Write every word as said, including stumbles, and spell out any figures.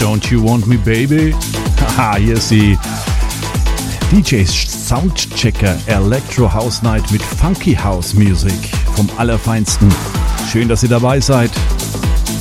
Don't You Want Me Baby? Haha, hier ist die D J Soundchecker Electro House Night mit Funky House Music vom Allerfeinsten. Schön, dass ihr dabei seid.